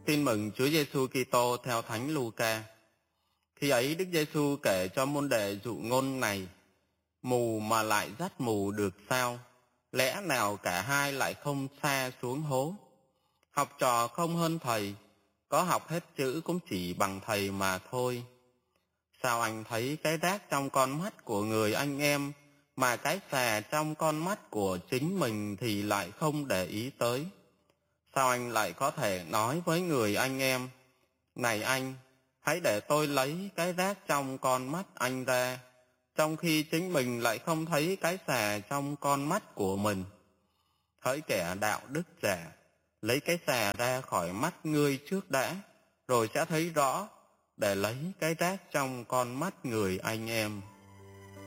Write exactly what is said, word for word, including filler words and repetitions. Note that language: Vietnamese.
Tin mừng Chúa Giêsu Kitô theo Thánh Luca. Khi ấy Đức Giêsu kể cho môn đệ dụ ngôn này: mù mà lại dắt mù được sao? Lẽ nào cả hai lại không sa xuống hố? Học trò không hơn thầy, có học hết chữ cũng chỉ bằng thầy mà thôi. Sao anh thấy cái rác trong con mắt của người anh em, mà cái xà trong con mắt của chính mình thì lại không để ý tới? Sao anh lại có thể nói với người anh em: này anh, hãy để tôi lấy cái rác trong con mắt anh ra, trong khi chính mình lại không thấy cái xà trong con mắt của mình? Hỡi kẻ đạo đức giả, lấy cái xà ra khỏi mắt ngươi trước đã, rồi sẽ thấy rõ để lấy cái rác trong con mắt người anh em.